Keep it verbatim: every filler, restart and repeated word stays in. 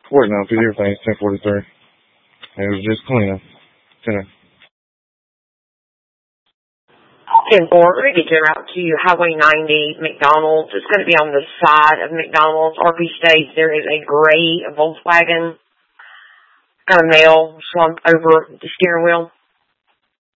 Working on a few different things, ten forty-three. And it was just cleaning. ten. ten four, let me get you out to Highway ninety, McDonald's. It's going to be on the side of McDonald's. R V states there is a gray Volkswagen, got a male slumped over the steering wheel.